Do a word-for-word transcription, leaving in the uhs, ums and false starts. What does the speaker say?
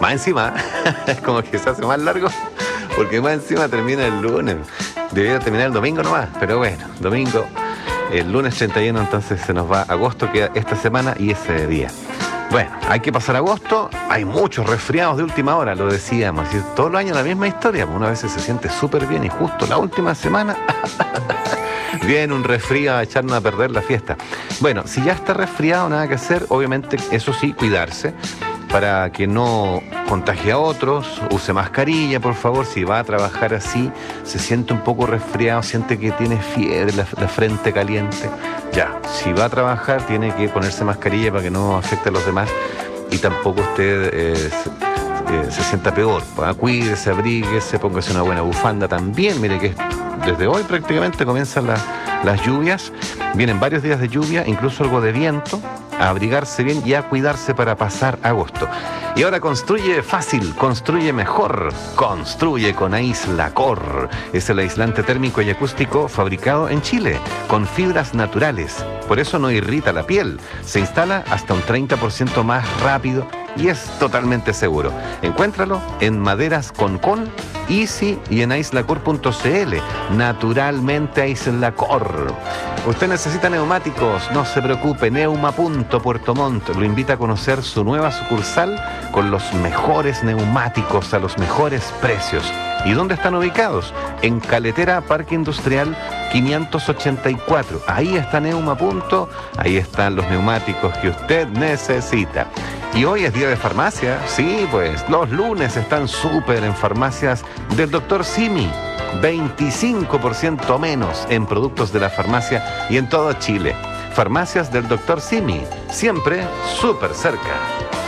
Más encima, como que se hace más largo, porque más encima termina el lunes. Debería terminar el domingo nomás, pero bueno, domingo, el lunes treinta y uno, entonces se nos va agosto, queda esta semana y ese día. Bueno, hay que pasar agosto, hay muchos resfriados de última hora, lo decíamos, y todos los años la misma historia, una vez se siente súper bien y justo la última semana viene un resfriado a echarnos a perder la fiesta. Bueno, si ya está resfriado, nada que hacer, obviamente, eso sí, cuidarse, para que no contagie a otros, use mascarilla, por favor, si va a trabajar así, se siente un poco resfriado, siente que tiene fiebre, la, la frente caliente, ya, si va a trabajar tiene que ponerse mascarilla para que no afecte a los demás y tampoco usted eh, se, eh, se sienta peor, ¿va? Cuídese, abríguese, póngase una buena bufanda también, mire que desde hoy prácticamente comienzan la, las lluvias, vienen varios días de lluvia, incluso algo de viento, a abrigarse bien y a cuidarse para pasar agosto. Y ahora construye fácil, construye mejor, construye con Aislacor. Es el aislante térmico y acústico fabricado en Chile, con fibras naturales. Por eso no irrita la piel, se instala hasta un treinta por ciento más rápido y es totalmente seguro. Encuéntralo en Maderas Concon, Easy y en aislacor punto cl. Naturalmente Aislacor. Usted necesita neumáticos, no se preocupe, Neuma punto Puerto Montt lo invita a conocer su nueva sucursal con los mejores neumáticos a los mejores precios. ¿Y dónde están ubicados? En Caletera Parque Industrial quinientos ochenta y cuatro. Ahí está Neuma Punto, ahí están los neumáticos que usted necesita. Y hoy es día de farmacia, sí, pues los lunes están súper en farmacias del doctor Simi. veinticinco por ciento menos en productos de la farmacia y en todo Chile. Farmacias del doctor Simi, siempre súper cerca.